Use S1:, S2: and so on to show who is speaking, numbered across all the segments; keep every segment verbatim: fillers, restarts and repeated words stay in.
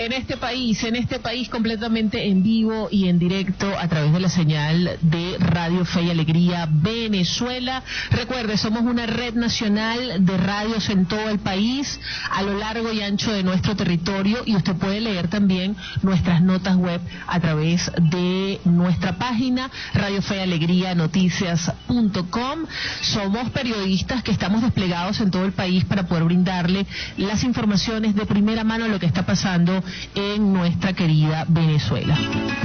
S1: en este país, en este país completamente en vivo y en directo a través de la señal de Radio Fe y Alegría Venezuela. Recuerde, somos una red nacional de radios en todo el país, a lo largo y ancho de nuestro territorio, y usted puede leer también nuestras notas web a través de nuestra página radio fe y alegría noticias punto com. Somos periodistas que estamos desplegados en todo el país para poder brindarle las informaciones de primera mano de lo que está pasando en nuestra querida Venezuela.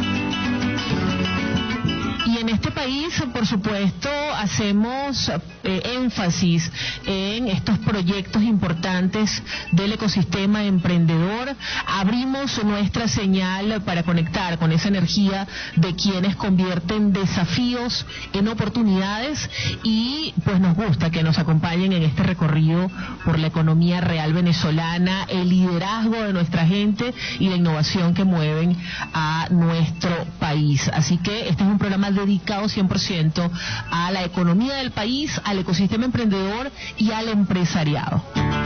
S1: Y en este país, por supuesto, hacemos eh, énfasis en estos proyectos importantes del ecosistema emprendedor. Abrimos nuestra señal para conectar con esa energía de quienes convierten desafíos en oportunidades, y pues nos gusta que nos acompañen en este recorrido por la economía real venezolana, el liderazgo de nuestra gente y la innovación que mueven a nuestro país. Así que este es un programa dedicado cien por ciento a la economía del país, al ecosistema emprendedor y al empresariado.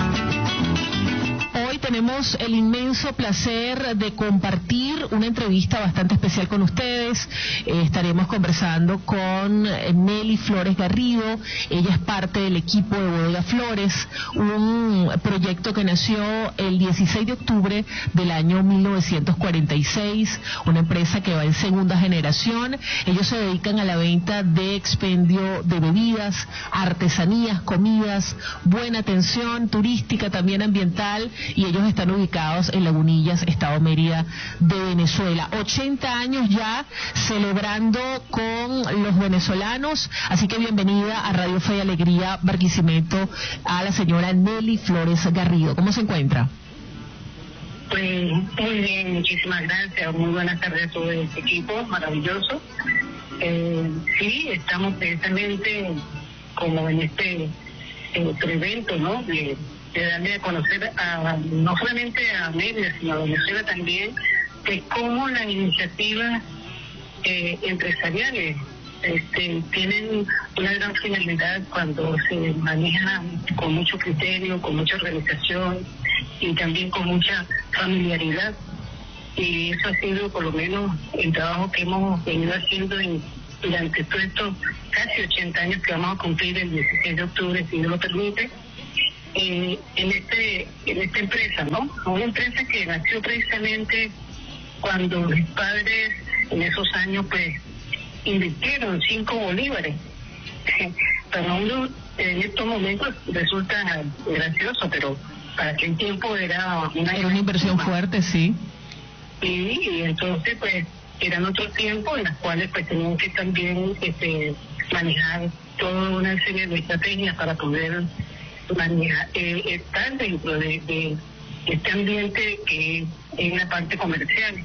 S1: Hoy tenemos el inmenso placer de compartir una entrevista bastante especial con ustedes. Eh, estaremos conversando con Nelly Flores Garrido. Ella es parte del equipo de Bodega Flores, un proyecto que nació el dieciséis de octubre del año mil novecientos cuarenta y seis, una empresa que va en segunda generación. Ellos se dedican a la venta de expendio de bebidas, artesanías, comidas, buena atención turística, también ambiental, y ellos están ubicados en Lagunillas, Estado Mérida de Venezuela. ochenta años ya celebrando con los venezolanos, así que bienvenida a Radio Fe y Alegría Barquisimeto a la señora Nelly Flores Garrido. ¿Cómo se encuentra?
S2: Pues muy bien, muchísimas gracias. Muy buenas tardes a todo este equipo maravilloso. Eh, sí, estamos precisamente como en este eh, evento, ¿no? De, de darle a conocer a, no solamente a Mérida, sino a Venezuela también, de cómo las iniciativas eh, empresariales este, tienen una gran finalidad cuando se manejan con mucho criterio, con mucha organización y también con mucha familiaridad. Y eso ha sido por lo menos el trabajo que hemos venido haciendo en, durante todos estos casi ochenta años que vamos a cumplir el dieciséis de octubre, si Dios lo permite. Eh, en este en esta empresa, ¿no? Una empresa que nació precisamente cuando mis padres en esos años pues invirtieron cinco bolívares. Para uno en estos momentos resulta gracioso, pero para aquel tiempo era una,
S1: era una inversión fuerte, sí.
S2: Y, y entonces pues eran otros tiempos en los cuales pues tenían que también este, manejar toda una serie de estrategias para poder manejar, eh, estar dentro de, de este ambiente que es la parte comercial.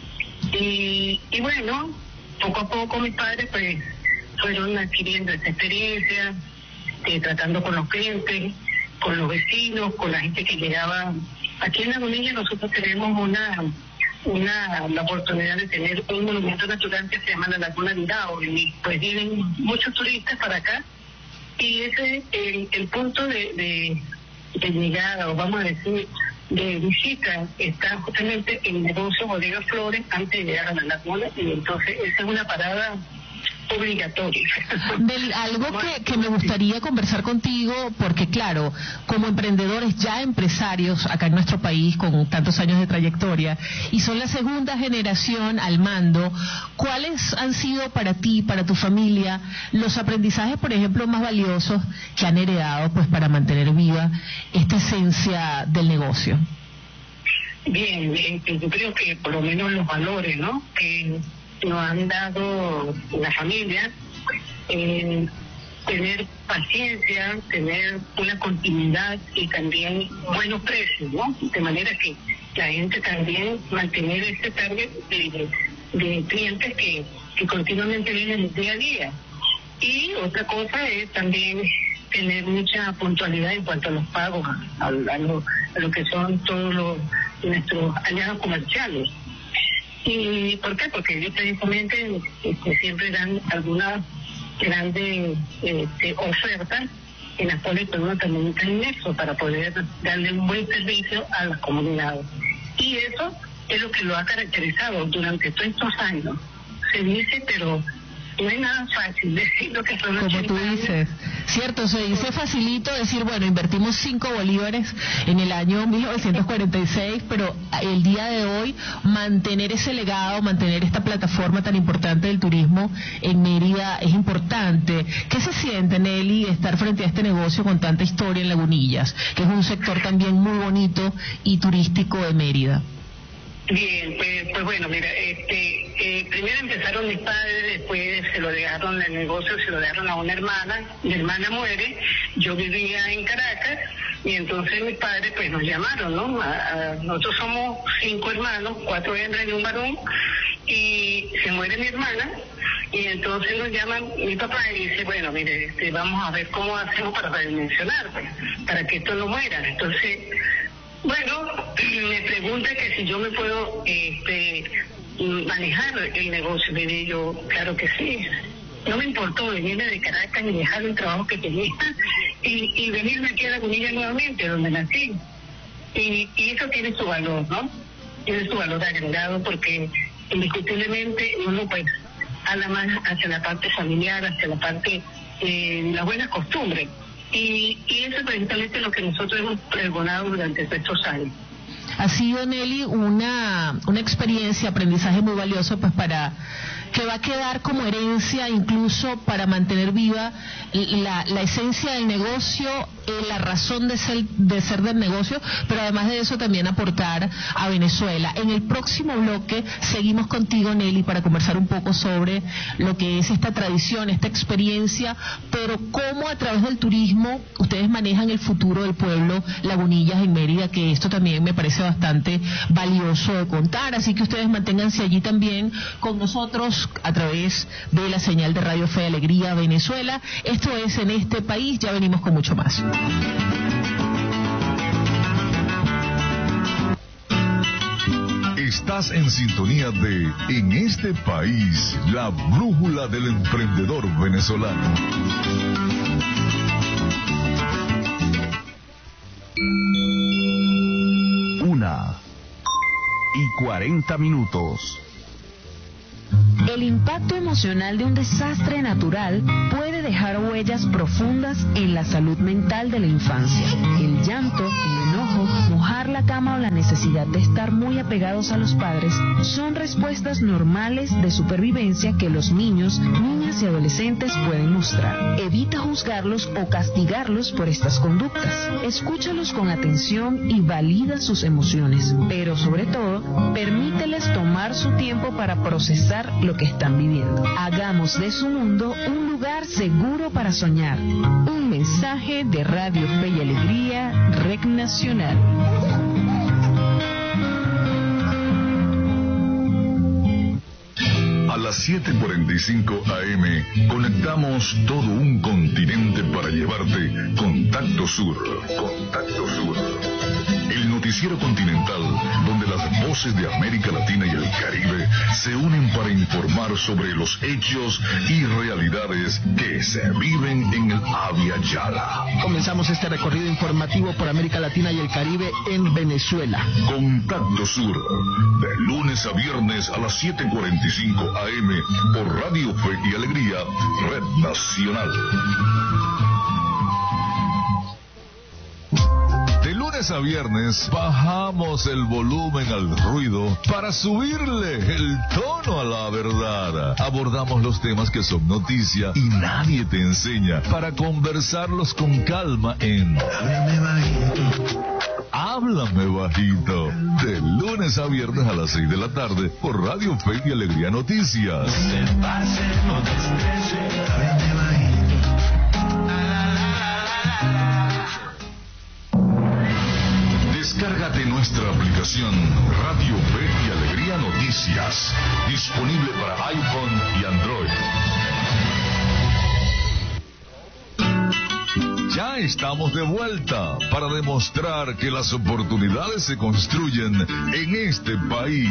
S2: Y, y bueno, poco a poco mis padres pues fueron adquiriendo esa experiencia, eh, tratando con los clientes, con los vecinos, con la gente que llegaba. Aquí en Lagunilla nosotros tenemos una una la oportunidad de tener un monumento natural que se llama la Laguna de Irao, y pues vienen muchos turistas para acá, y ese el, el punto de, de, de llegada, o vamos a decir, de visita, está justamente el negocio Bodega Flores antes de llegar a la laguna, y entonces esa es una parada obligatoria.
S1: Del, algo que, que me gustaría conversar contigo, porque claro, como emprendedores ya empresarios acá en nuestro país con tantos años de trayectoria, y son la segunda generación al mando, ¿cuáles han sido para ti, para tu familia, los aprendizajes, por ejemplo, más valiosos que han heredado pues para mantener viva esta esencia del negocio?
S2: Bien, bien, yo creo que por lo menos los valores, ¿no?, que nos han dado la familia, eh, tener paciencia, tener una continuidad y también buenos precios, ¿no? De manera que la gente también mantener ese target de, de clientes que, que continuamente vienen día a día. Y otra cosa es también tener mucha puntualidad en cuanto a los pagos, a, a, lo, a lo que son todos los, nuestros aliados comerciales. ¿Y por qué? Porque ellos precisamente este, siempre dan algunas grandes este, ofertas en las cuales uno también está inmerso para poder darle un buen servicio a las comunidades. Y eso es lo que lo ha caracterizado durante todos estos años. Se dice, pero no es nada fácil decir lo que son
S1: como tú dices, cierto, se dice facilito decir, bueno, invertimos cinco bolívares en el año mil novecientos cuarenta y seis, pero el día de hoy mantener ese legado, mantener esta plataforma tan importante del turismo en Mérida es importante. ¿Qué se siente, Nelly, estar frente a este negocio con tanta historia en Lagunillas, que es un sector también muy bonito y turístico de Mérida?
S2: Bien, pues, pues bueno, mira, este, eh, primero empezaron mis padres, después se lo dejaron el negocio, se lo dejaron a una hermana, mi hermana muere, yo vivía en Caracas, y entonces mis padres pues nos llamaron, ¿no? A, a, nosotros somos cinco hermanos, cuatro hembras y un varón, y se muere mi hermana, y entonces nos llaman mi papá y dice, bueno, mire, este, vamos a ver cómo hacemos para redimensionar, pues, para que esto no muera. Entonces, bueno, me pregunta que si yo me puedo este, manejar el negocio. Le digo yo, claro que sí. No me importó venirme de Caracas y dejar el trabajo que tenía y, y venirme aquí a Lagunillas nuevamente, donde nací. Y, y eso tiene su valor, ¿no? Tiene su valor agregado porque indiscutiblemente uno pues habla más hacia la parte familiar, hacia la parte de eh, las buenas costumbres. Y, y eso es precisamente lo que nosotros hemos pregonado durante estos años.
S1: Ha sido, Nelly, una, una experiencia, aprendizaje muy valioso, pues para que va a quedar como herencia incluso para mantener viva la, la esencia del negocio, eh, la razón de ser, de ser del negocio, pero además de eso también aportar a Venezuela. En el próximo bloque seguimos contigo, Nelly, para conversar un poco sobre lo que es esta tradición, esta experiencia, pero cómo a través del turismo ustedes manejan el futuro del pueblo Lagunillas en Mérida, que esto también me parece bastante valioso de contar, así que ustedes manténganse allí también con nosotros a través de la señal de Radio Fe y Alegría Venezuela. Esto es En Este País, ya venimos con mucho más.
S3: Estás en sintonía de En Este País, la brújula del emprendedor venezolano. Una y cuarenta minutos.
S4: El impacto emocional de un desastre natural puede dejar huellas profundas en la salud mental de la infancia. El llanto, el enojo, mojar la cama o la necesidad de estar muy apegados a los padres son respuestas normales de supervivencia que los niños, niñas y adolescentes pueden mostrar. Evita juzgarlos o castigarlos por estas conductas. Escúchalos con atención y valida sus emociones, pero sobre todo, permíteles tomar su tiempo para procesar lo que están viviendo. Hagamos de su mundo un lugar seguro para soñar. Un mensaje de Radio Fe y Alegría, Red Nacional.
S3: A las siete cuarenta y cinco A M conectamos todo un continente para llevarte Contacto Sur. Contacto Sur. El noticiero continental donde las voces de América Latina y el Caribe se unen para informar sobre los hechos y realidades que se viven en el Abya Yala.
S5: Comenzamos este recorrido informativo por América Latina y el Caribe en Venezuela.
S3: Contacto Sur, de lunes a viernes a las siete cuarenta y cinco A M por Radio Fe y Alegría, Red Nacional. De lunes a viernes bajamos el volumen al ruido para subirle el tono a la verdad. Abordamos los temas que son noticia y nadie te enseña para conversarlos con calma en Háblame Bajito. Háblame Bajito. De lunes a viernes a las seis de la tarde por Radio Fe y Alegría Noticias. Descárgate nuestra aplicación Radio Fe y Alegría Noticias, disponible para iPhone y Android. Ya estamos de vuelta para demostrar que las oportunidades se construyen en este país.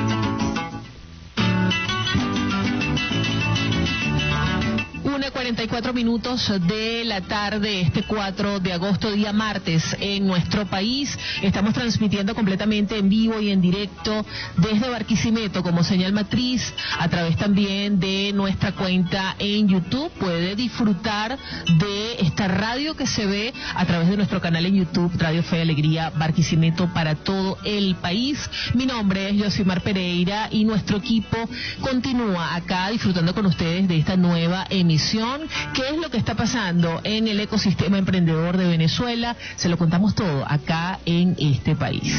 S1: una cuarenta y cuatro minutos de la tarde, este cuatro de agosto, día martes, en nuestro país. Estamos transmitiendo completamente en vivo y en directo desde Barquisimeto como señal matriz, a través también de nuestra cuenta en YouTube. Puede disfrutar de esta radio que se ve a través de nuestro canal en YouTube, Radio Fe y Alegría Barquisimeto, para todo el país. Mi nombre es Yosimar Pereira y nuestro equipo continúa acá disfrutando con ustedes de esta nueva emisión. ¿Qué es lo que está pasando en el ecosistema emprendedor de Venezuela? Se lo contamos todo acá en este país.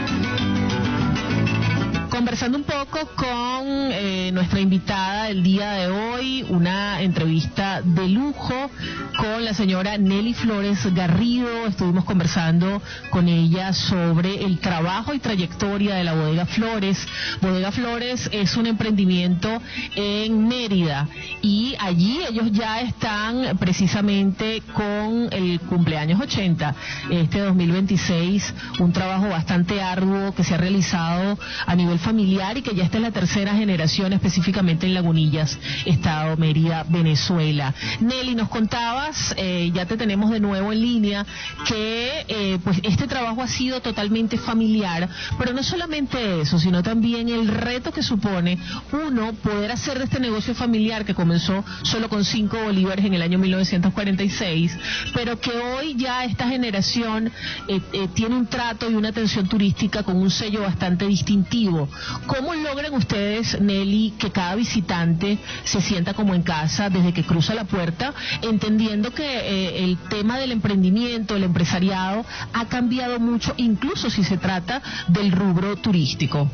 S1: Conversando un poco con eh, nuestra invitada del día de hoy, una entrevista de lujo con la señora Nelly Flores Garrido. Estuvimos conversando con ella sobre el trabajo y trayectoria de la Bodega Flores. Bodega Flores es un emprendimiento en Mérida y allí ellos ya están precisamente con el cumpleaños ochenta, este dos mil veintiséis, un trabajo bastante arduo que se ha realizado a nivel familiar y que ya está en la tercera generación, específicamente en Lagunillas, Estado Mérida, Venezuela. Nelly, nos contabas, eh, ya te tenemos de nuevo en línea, que eh, pues este trabajo ha sido totalmente familiar, pero no solamente eso, sino también el reto que supone uno poder hacer de este negocio familiar que comenzó solo con cinco bolívares en el año mil novecientos cuarenta y seis, pero que hoy ya esta generación eh, eh, tiene un trato y una atención turística con un sello bastante distintivo. ¿Cómo logran ustedes, Nelly, que cada visitante se sienta como en casa desde que cruza la puerta, entendiendo que eh, el tema del emprendimiento, el empresariado, ha cambiado mucho, incluso si se trata del rubro turístico?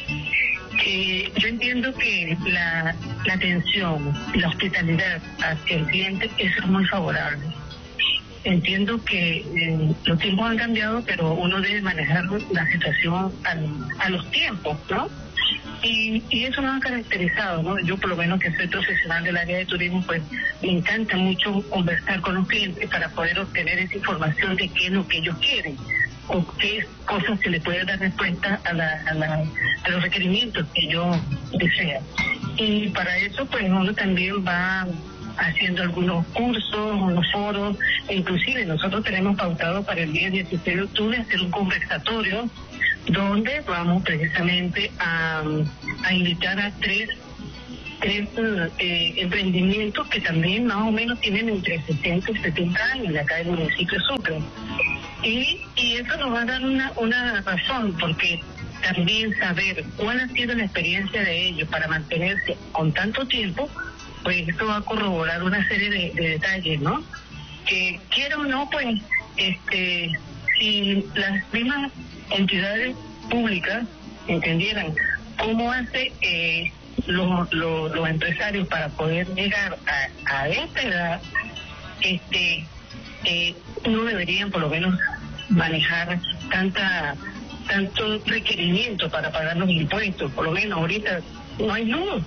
S2: Eh, yo entiendo que la, la atención, la hospitalidad hacia el cliente es muy favorable. Entiendo que eh, los tiempos han cambiado, pero uno debe manejar la situación al, a los tiempos, ¿no? Y, y eso nos ha caracterizado, ¿no? Yo, por lo menos, que soy profesional del área de turismo, pues me encanta mucho conversar con los clientes para poder obtener esa información de qué es lo que ellos quieren o qué cosas se le puede dar respuesta a, la, a, la, a los requerimientos que ellos desean. Y para eso, pues uno también va haciendo algunos cursos, unos foros, e inclusive nosotros tenemos pautado para el día dieciséis de octubre hacer un conversatorio donde vamos precisamente a, a invitar a tres, tres eh, emprendimientos que también más o menos tienen entre sesenta y setenta años de acá del municipio de Sucre. Y, y eso nos va a dar una, una razón, porque también saber cuál ha sido la experiencia de ellos para mantenerse con tanto tiempo, pues esto va a corroborar una serie de, de detalles, ¿no? Que quiera o no, pues, este, si las mismas entidades públicas entendieran cómo hace eh, los, los, los empresarios para poder llegar a, a esta edad, este, eh, no deberían por lo menos manejar tanta tanto requerimiento para pagar los impuestos. Por lo menos ahorita no hay luz.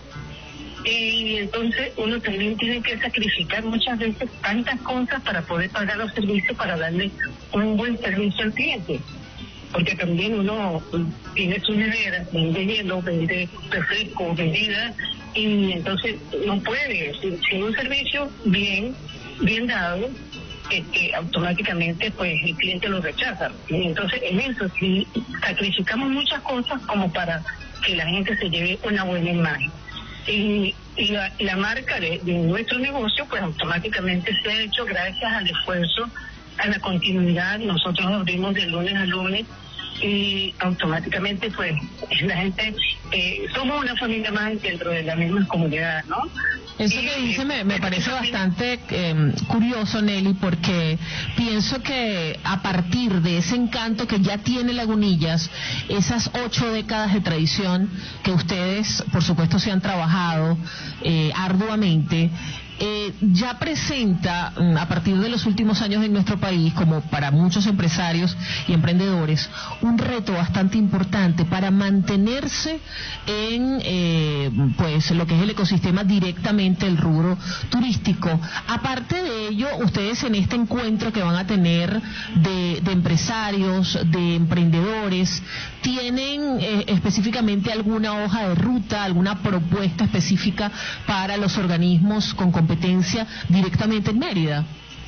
S2: Y entonces uno también tiene que sacrificar muchas veces tantas cosas para poder pagar los servicios, para darle un buen servicio al cliente. Porque también uno tiene su nevera, vende hielo, vende refresco, bebida, y entonces no puede, sin, sin un servicio bien, bien dado, este, automáticamente pues el cliente lo rechaza. Y entonces en eso sí sacrificamos muchas cosas como para que la gente se lleve una buena imagen. Y, y la, la marca de, de nuestro negocio pues automáticamente se ha hecho gracias al esfuerzo, a la continuidad. Nosotros abrimos de lunes a lunes y automáticamente pues la gente, eh, somos una familia más dentro de la misma comunidad, ¿no?
S1: Eso que dice me, me parece bastante eh, curioso, Nelly, porque pienso que a partir de ese encanto que ya tiene Lagunillas, esas ocho décadas de tradición que ustedes, por supuesto, se han trabajado eh, arduamente, Eh, ya presenta, a partir de los últimos años en nuestro país, como para muchos empresarios y emprendedores, un reto bastante importante para mantenerse en eh, pues lo que es el ecosistema directamente el rubro turístico. Aparte de ello, ustedes en este encuentro que van a tener de, de empresarios, de emprendedores, ¿tienen eh, específicamente alguna hoja de ruta, alguna propuesta específica para los organismos con competencia competencia directamente en Mérida.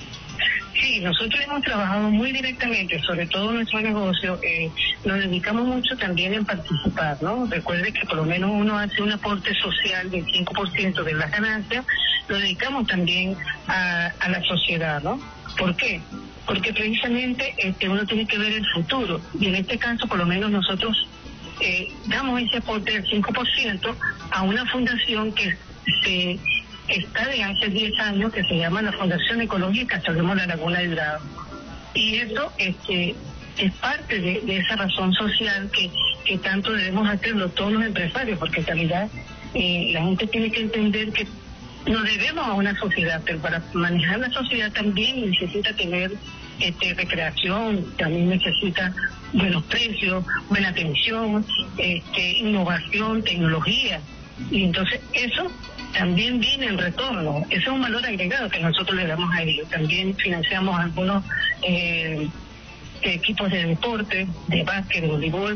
S2: Sí, nosotros hemos trabajado muy directamente, sobre todo nuestro negocio, eh, nos dedicamos mucho también en participar, ¿no? Recuerde que por lo menos uno hace un aporte social del cinco por ciento de las ganancias, lo dedicamos también a, a la sociedad, ¿no? ¿Por qué? Porque precisamente este, uno tiene que ver el futuro, y en este caso por lo menos nosotros eh, damos ese aporte del cinco por ciento a una fundación que se... está de hace diez años, que se llama la Fundación Ecológica Salvemos la Laguna del Grado. Y eso este, es parte de, de esa razón social que, que tanto debemos hacerlo todos los empresarios, porque en realidad eh, la gente tiene que entender que nos debemos a una sociedad, pero para manejar la sociedad también necesita tener este, recreación, también necesita buenos precios, buena atención, este, innovación, tecnología. Y entonces eso también viene en retorno. Ese es un valor agregado que nosotros le damos a ellos. También financiamos algunos eh, equipos de deporte, de básquet, de voleibol,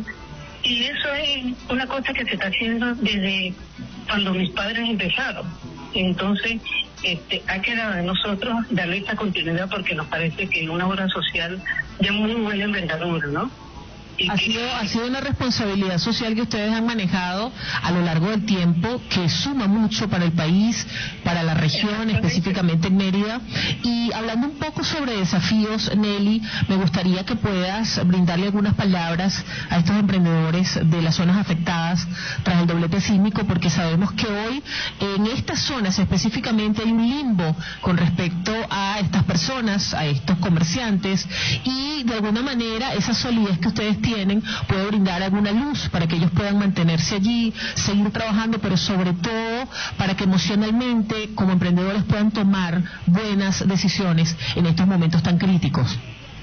S2: y eso es una cosa que se está haciendo desde cuando mis padres empezaron. Entonces este, ha quedado de nosotros darle esta continuidad, porque nos parece que es una obra social de muy buena envergadura, ¿no?
S1: Ha sido, ha sido una responsabilidad social que ustedes han manejado a lo largo del tiempo, que suma mucho para el país, para la región, específicamente en Mérida. Y hablando un poco sobre desafíos, Nelly, me gustaría que puedas brindarle algunas palabras a estos emprendedores de las zonas afectadas tras el doblete sísmico, porque sabemos que hoy en estas zonas específicamente hay un limbo con respecto a estas personas, a estos comerciantes, y de alguna manera esa solidez que ustedes tienen puede brindar alguna luz para que ellos puedan mantenerse allí, seguir trabajando, pero sobre todo para que emocionalmente como emprendedores puedan tomar buenas decisiones en estos momentos tan críticos.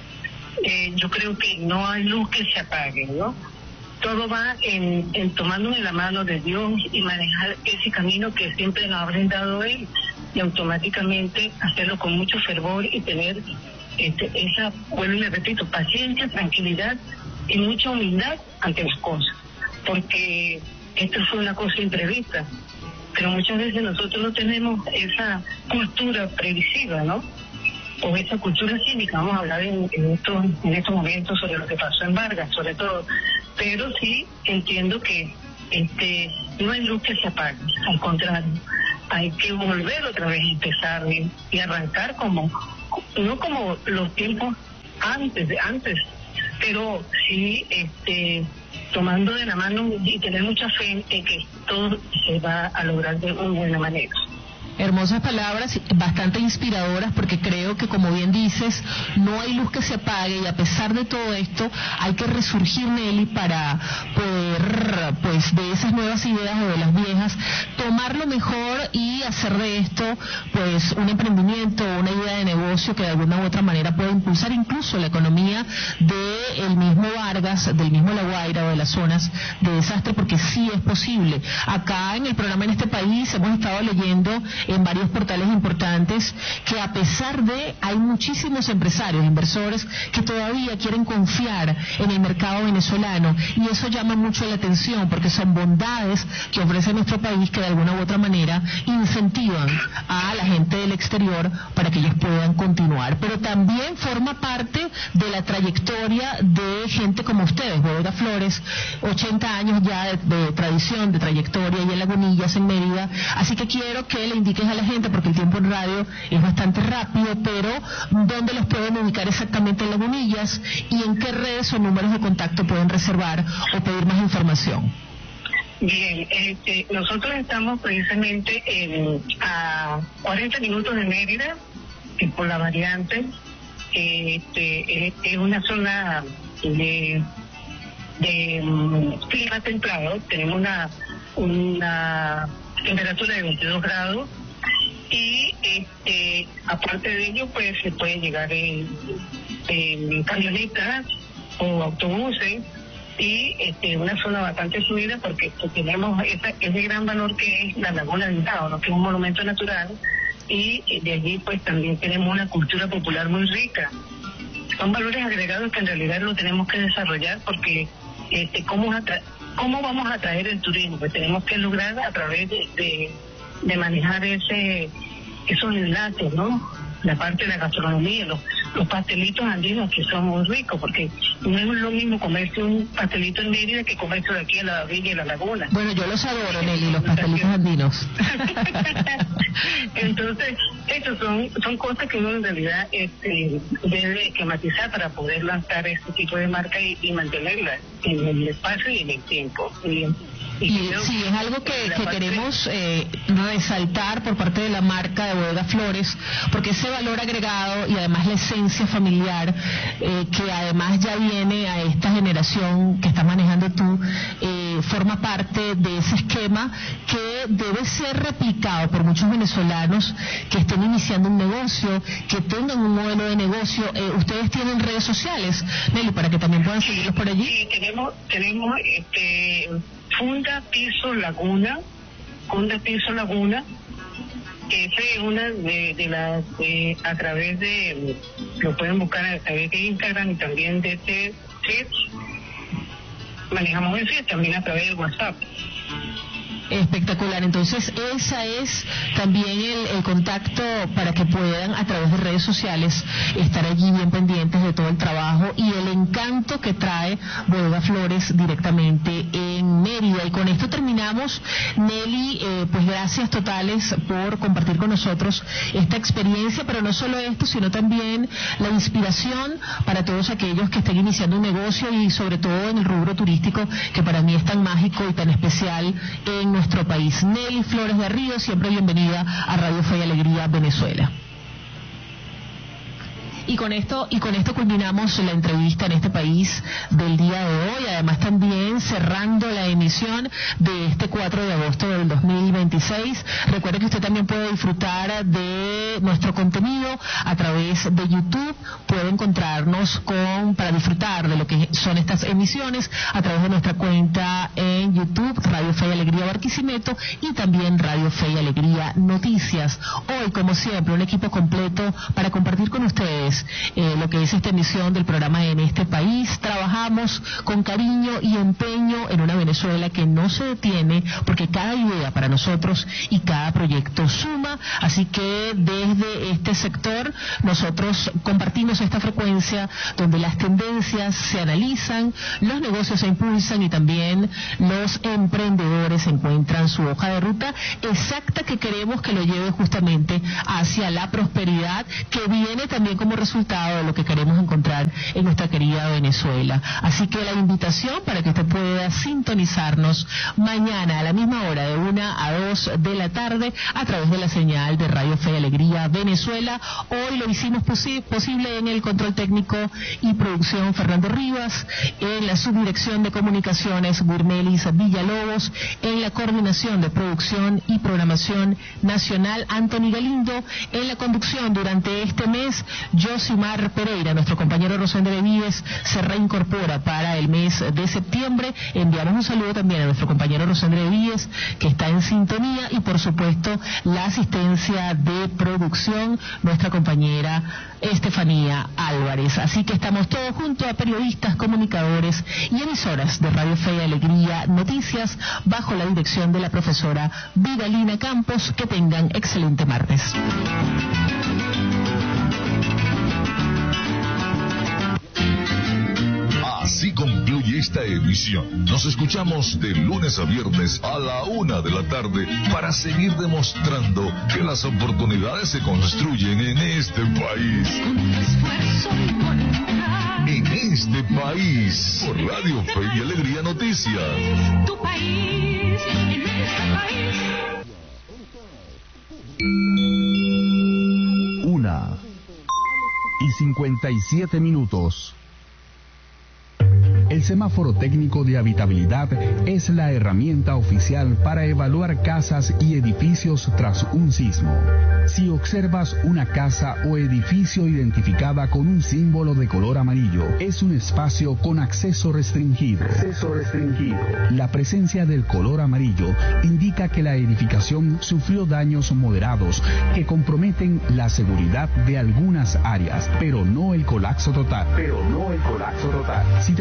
S2: Eh, yo creo que no hay luz que se apague, ¿no? Todo va en, en tomarnos de la mano de Dios y manejar ese camino que siempre nos ha brindado Él, y automáticamente hacerlo con mucho fervor y tener este, esa, vuelvo y le repito, paciencia, tranquilidad y mucha humildad ante las cosas, porque esto fue una cosa imprevista, pero muchas veces nosotros no tenemos esa cultura previsiva, ¿no? O esa cultura cívica. Vamos a hablar en, en, estos, en estos momentos sobre lo que pasó en Vargas, sobre todo, pero sí entiendo que este no hay luz que se apague, al contrario, hay que volver otra vez a empezar y, y arrancar como, no como los tiempos antes, antes, pero sí este tomando de la mano y tener mucha fe en que todo se va a lograr de una buena manera.
S1: Hermosas palabras, bastante inspiradoras, porque creo que, como bien dices, no hay luz que se apague, y a pesar de todo esto hay que resurgir, Nelly, para poder, pues, de esas nuevas ideas o de las viejas, tomar lo mejor y hacer de esto, pues, un emprendimiento, una idea de negocio que de alguna u otra manera puede impulsar incluso la economía del mismo Vargas, del mismo La Guaira o de las zonas de desastre, porque sí es posible. Acá en el programa En Este País hemos estado leyendo en varios portales importantes que, a pesar de, hay muchísimos empresarios, inversores que todavía quieren confiar en el mercado venezolano, y eso llama mucho la atención, porque son bondades que ofrece nuestro país que de alguna u otra manera incentivan a la gente del exterior para que ellos puedan continuar. Pero también forma parte de la trayectoria de gente como ustedes, Bodega Flores, ochenta años ya de, de tradición, de trayectoria, y en Lagunillas, en Mérida. Así que quiero que le indiques a la gente, porque el tiempo en radio es bastante rápido, pero ¿dónde los pueden ubicar exactamente en Lagunillas y en qué redes o números de contacto pueden reservar o pedir más información?
S2: Bien, este, nosotros estamos precisamente en, a cuarenta minutos de Mérida, que por la variante, este, es, es una zona de, de um, clima templado. Tenemos una, una temperatura de veintidós grados, y este, aparte de ello, pues se puede llegar en, en camionetas o autobuses, y este, una zona bastante subida, porque pues, tenemos esa, ese gran valor que es la Laguna del Grado, ¿no? Que es un monumento natural, y de allí pues también tenemos una cultura popular muy rica. Son valores agregados que en realidad lo tenemos que desarrollar, porque este, ¿cómo, atra- cómo vamos a atraer el turismo? Pues tenemos que lograr a través de, de, de manejar ese esos enlaces, ¿no? La parte de la gastronomía, los, los pastelitos andinos que son muy ricos, porque no es lo mismo comerse un pastelito en Mérida que comerse de aquí a la orilla de la laguna.
S1: Bueno, yo los adoro, Nelly, los pastelitos andinos.
S2: Entonces, esas son, son cosas que uno en realidad este, debe esquematizar para poder lanzar este tipo de marca y, y mantenerla en el espacio y en el tiempo. Y,
S1: Y sí, es algo que, que queremos eh, resaltar por parte de la marca de Bodega Flores, porque ese valor agregado y además la esencia familiar, eh, que además ya viene a esta generación que estás manejando tú, eh, forma parte de ese esquema que debe ser replicado por muchos venezolanos que estén iniciando un negocio, que tengan un modelo de negocio. Eh, ¿Ustedes tienen redes sociales, Nelly, para que también puedan seguirlos por allí?
S2: Sí, tenemos, tenemos este... Funda Piso Laguna, Funda Piso Laguna, que esa es una de, de las, de, a través de, lo pueden buscar a través de Instagram y también de Twitch, manejamos eso y también a través de WhatsApp.
S1: Espectacular, entonces esa es también el, el contacto para que puedan a través de redes sociales estar allí bien pendientes de todo el trabajo y el encanto que trae Bodega Flores directamente en Mérida. Y con esto terminamos, Nelly, eh, pues gracias totales por compartir con nosotros esta experiencia, pero no solo esto, sino también la inspiración para todos aquellos que estén iniciando un negocio y sobre todo en el rubro turístico, que para mí es tan mágico y tan especial en nuestro país. Nelly Flores Garrido, siempre bienvenida a Radio Fe y Alegría Venezuela. Y con esto y con esto culminamos la entrevista en este país del día de hoy, además también cerrando la emisión de este cuatro de agosto del dos mil veintiséis. Recuerde que usted también puede disfrutar de nuestro contenido a través de YouTube, puede encontrarnos con para disfrutar de lo que son estas emisiones a través de nuestra cuenta en YouTube, Radio Fe y Alegría Barquisimeto, y también Radio Fe y Alegría Noticias. Hoy, como siempre, un equipo completo para compartir con ustedes Eh, lo que es esta emisión del programa En este País. Trabajamos con cariño y empeño en una Venezuela que no se detiene, porque cada idea para nosotros y cada proyecto suma, así que desde este sector nosotros compartimos esta frecuencia donde las tendencias se analizan, los negocios se impulsan y también los emprendedores encuentran su hoja de ruta exacta que queremos que lo lleve justamente hacia la prosperidad, que viene también como resultado de lo que queremos encontrar en nuestra querida Venezuela. Así que la invitación para que usted pueda sintonizarnos mañana a la misma hora, de una a dos de la tarde, a través de la señal de Radio Fe y Alegría Venezuela. Hoy lo hicimos posi posible en el control técnico y producción Fernando Rivas, en la subdirección de comunicaciones Gurmelis Villalobos, en la coordinación de producción y programación nacional Anthony Galindo, en la conducción durante este mes Josimar Pereira. Nuestro compañero Rosendo Benavides se reincorpora para el mes de septiembre. Enviamos un saludo también a nuestro compañero Rosendo Benavides, que está en sintonía, y por supuesto la asistencia de producción, nuestra compañera Estefanía Álvarez. Así que estamos todos junto a periodistas, comunicadores y emisoras de Radio Fe y Alegría Noticias, bajo la dirección de la profesora Vidalina Campos. Que tengan excelente martes.
S3: Así concluye esta emisión. Nos escuchamos de lunes a viernes a la una de la tarde para seguir demostrando que las oportunidades se construyen en este país. En este país, por Radio Fe y Alegría Noticias.
S6: Tu país, en este país.
S7: Una y cincuenta y siete minutos. El semáforo técnico de habitabilidad es la herramienta oficial para evaluar casas y edificios tras un sismo. Si observas una casa o edificio identificada con un símbolo de color amarillo, es un espacio con acceso restringido. Acceso restringido. La presencia del color amarillo indica que la edificación sufrió daños moderados que comprometen la seguridad de algunas áreas, pero no el colapso total. Pero no el colapso total. Si te preguntas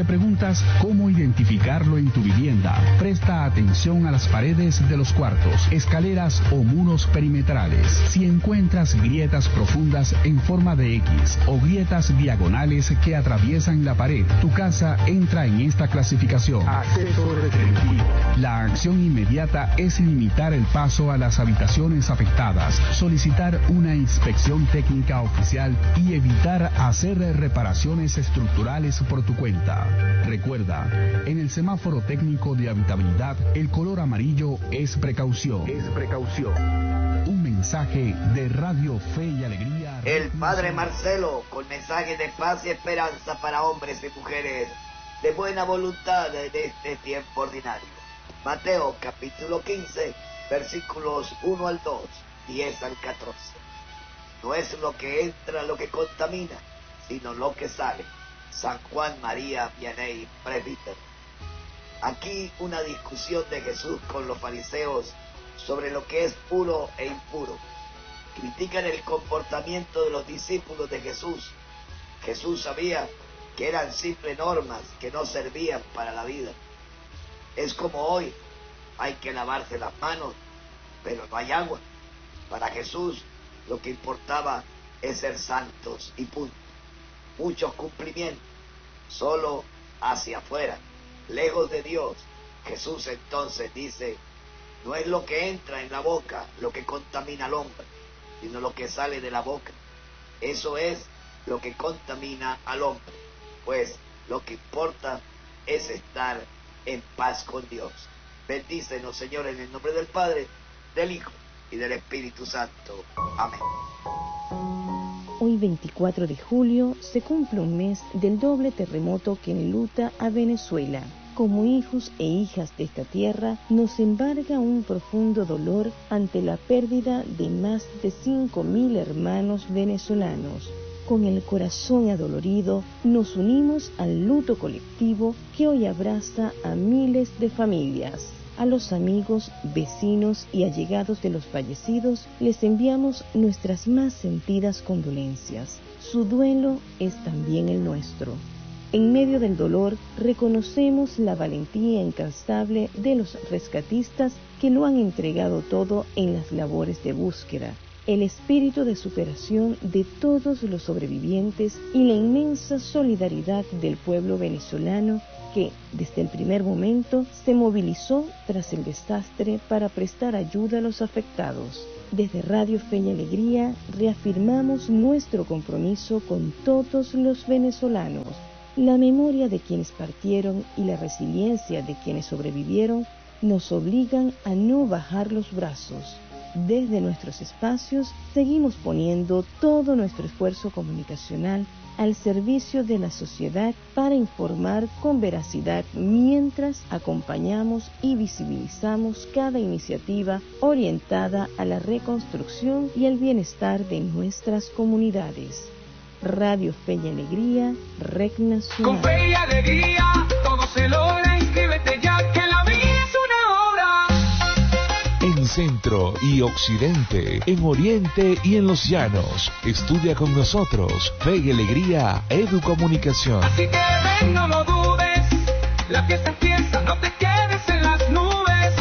S7: dudas cómo identificarlo en tu vivienda, presta atención a las paredes de los cuartos, escaleras o muros perimetrales. Si encuentras grietas profundas en forma de X o grietas diagonales que atraviesan la pared, tu casa entra en esta clasificación. Acceso restringido. La acción inmediata es limitar el paso a las habitaciones afectadas, solicitar una inspección técnica oficial y evitar hacer reparaciones estructurales por tu cuenta. Recuerda, en el semáforo técnico de habitabilidad, el color amarillo es precaución. Es precaución. Un mensaje de Radio Fe y Alegría.
S8: El Padre Marcelo, con mensajes de paz y esperanza para hombres y mujeres de buena voluntad en este tiempo ordinario. Mateo capítulo quince, versículos uno al dos, diez al catorce. No es lo que entra lo que contamina, sino lo que sale. San Juan María Vianney, presbítero. Aquí una discusión de Jesús con los fariseos sobre lo que es puro e impuro. Critican el comportamiento de los discípulos de Jesús. Jesús sabía que eran simples normas que no servían para la vida. Es como hoy, hay que lavarse las manos, pero no hay agua. Para Jesús lo que importaba es ser santos y punto. Muchos cumplimientos, solo hacia afuera, lejos de Dios. Jesús entonces dice, no es lo que entra en la boca lo que contamina al hombre, sino lo que sale de la boca. Eso es lo que contamina al hombre, pues lo que importa es estar en paz con Dios. Bendícenos, Señor, en el nombre del Padre, del Hijo y del Espíritu Santo. Amén.
S9: Hoy veinticuatro de julio se cumple un mes del doble terremoto que enluta a Venezuela. Como hijos e hijas de esta tierra, nos embarga un profundo dolor ante la pérdida de más de cinco mil hermanos venezolanos. Con el corazón adolorido, nos unimos al luto colectivo que hoy abraza a miles de familias. A los amigos, vecinos y allegados de los fallecidos les enviamos nuestras más sentidas condolencias. Su duelo es también el nuestro. En medio del dolor, reconocemos la valentía incansable de los rescatistas que lo han entregado todo en las labores de búsqueda, el espíritu de superación de todos los sobrevivientes y la inmensa solidaridad del pueblo venezolano que, desde el primer momento, se movilizó tras el desastre para prestar ayuda a los afectados. Desde Radio Fe y Alegría reafirmamos nuestro compromiso con todos los venezolanos. La memoria de quienes partieron y la resiliencia de quienes sobrevivieron nos obligan a no bajar los brazos. Desde nuestros espacios seguimos poniendo todo nuestro esfuerzo comunicacional al servicio de la sociedad para informar con veracidad mientras acompañamos y visibilizamos cada iniciativa orientada a la reconstrucción y el bienestar de nuestras comunidades. Radio Fe y Alegría, Red Nacional.
S6: Con fe y alegría todo se logra, inscríbete ya que la vida es una obra.
S3: En Centro y Occidente, en Oriente y en los Llanos. Estudia con nosotros Fe y Alegría Educomunicación.
S6: Así que ven, no lo dudes, la fiesta empieza, no te quedes en las nubes.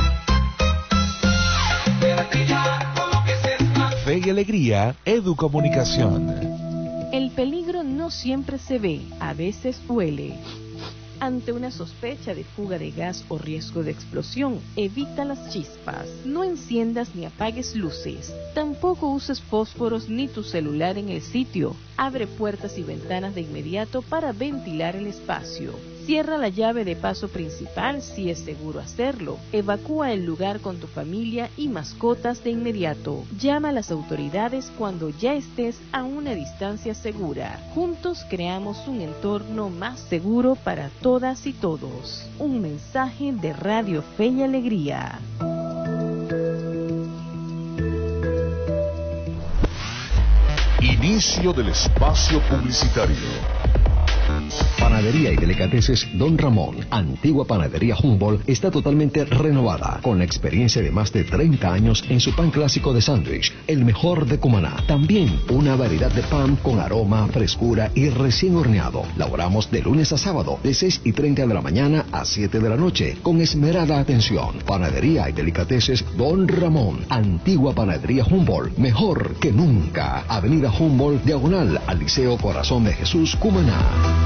S6: Quédate ya con lo que se más.
S3: Fe y Alegría Educomunicación.
S9: El peligro no siempre se ve, a veces huele. Ante una sospecha de fuga de gas o riesgo de explosión, evita las chispas. No enciendas ni apagues luces. Tampoco uses fósforos ni tu celular en el sitio. Abre puertas y ventanas de inmediato para ventilar el espacio. Cierra la llave de paso principal si es seguro hacerlo. Evacúa el lugar con tu familia y mascotas de inmediato. Llama a las autoridades cuando ya estés a una distancia segura. Juntos creamos un entorno más seguro para todas y todos. Un mensaje de Radio Fe y Alegría.
S3: Inicio del espacio publicitario. Para
S10: Panadería y Delicateces Don Ramón, antigua Panadería Humboldt, está totalmente renovada, con la experiencia de más de treinta años en su pan clásico de sándwich, el mejor de Cumaná. También una variedad de pan con aroma, frescura y recién horneado. Laboramos de lunes a sábado, de seis y treinta de la mañana a siete de la noche, con esmerada atención. Panadería y Delicateces Don Ramón, antigua Panadería Humboldt, mejor que nunca. Avenida Humboldt, diagonal al Liceo Corazón de Jesús, Cumaná.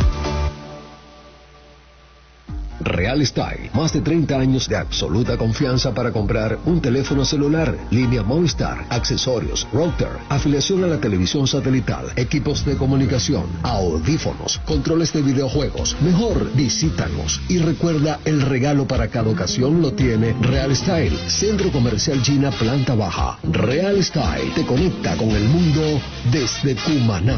S10: Real Style, más de treinta años de absoluta confianza para comprar un teléfono celular, línea Movistar, accesorios, router, afiliación a la televisión satelital, equipos de comunicación, audífonos, controles de videojuegos. Mejor visítanos y recuerda, el regalo para cada ocasión lo tiene Real Style, Centro Comercial China, planta baja. Real Style te conecta con el mundo desde Cumaná.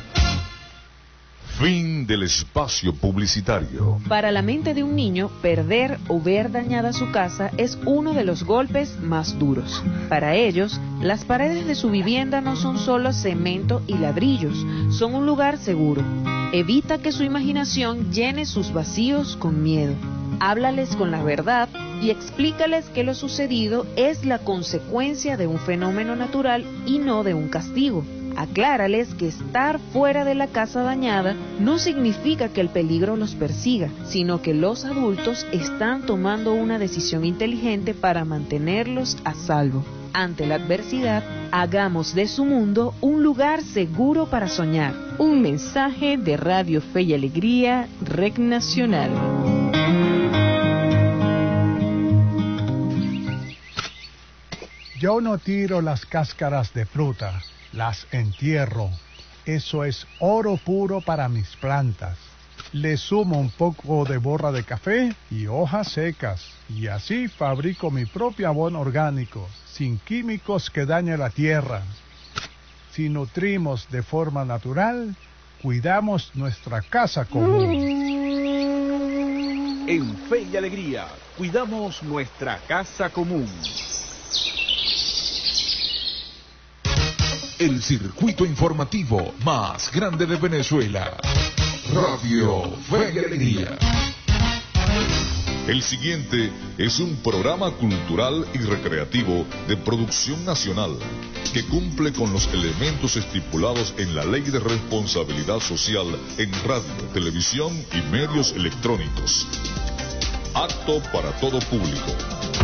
S3: Fin del espacio publicitario.
S4: Para la mente de un niño, perder o ver dañada su casa es uno de los golpes más duros. Para ellos, las paredes de su vivienda no son solo cemento y ladrillos, son un lugar seguro. Evita que su imaginación llene sus vacíos con miedo. Háblales con la verdad y explícales que lo sucedido es la consecuencia de un fenómeno natural y no de un castigo. Aclárales que estar fuera de la casa dañada no significa que el peligro los persiga, sino que los adultos están tomando una decisión inteligente para mantenerlos a salvo. Ante la adversidad, hagamos de su mundo un lugar seguro para soñar. Un mensaje de Radio Fe y Alegría, Red Nacional.
S11: Yo no tiro las cáscaras de fruta, las entierro. Eso es oro puro para mis plantas. Le sumo un poco de borra de café y hojas secas, y así fabrico mi propio abono orgánico, sin químicos que dañen la tierra. Si nutrimos de forma natural, cuidamos nuestra casa común.
S12: En Fe y Alegría, cuidamos nuestra casa común.
S3: El circuito informativo más grande de Venezuela. Radio Fe y Alegría. El siguiente es un programa cultural y recreativo de producción nacional que cumple con los elementos estipulados en la Ley de Responsabilidad Social en radio, televisión y medios electrónicos. Apto para todo público.